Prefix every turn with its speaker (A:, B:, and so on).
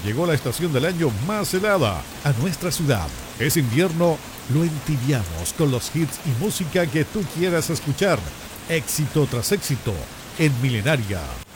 A: Llegó la estación del año más helada a nuestra ciudad. Es invierno, lo entibiamos con los hits y música que tú quieras escuchar. Éxito tras éxito en Milenaria.